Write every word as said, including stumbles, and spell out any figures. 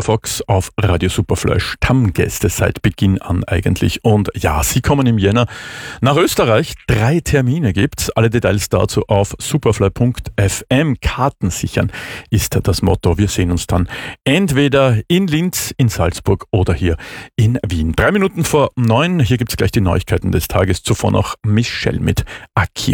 Fox auf Radio Superfly. Stammgäste seit Beginn an eigentlich. Und ja, sie kommen im Jänner nach Österreich. Drei Termine gibt's. Alle Details dazu auf superfly punkt f m. Karten sichern ist das Motto. Wir sehen uns dann entweder in Linz, in Salzburg oder hier in Wien. Drei Minuten vor neun. Hier gibt's gleich die Neuigkeiten des Tages. Zuvor noch Michelle mit Akio.